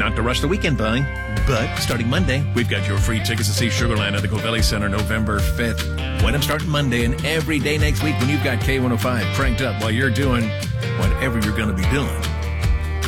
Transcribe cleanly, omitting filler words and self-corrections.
Not to rush the weekend buying, but starting Monday, we've got your free tickets to see Sugarland at the Covelli Center November 5th. When I'm starting Monday and every day next week when you've got K105 cranked up while you're doing whatever you're going to be doing.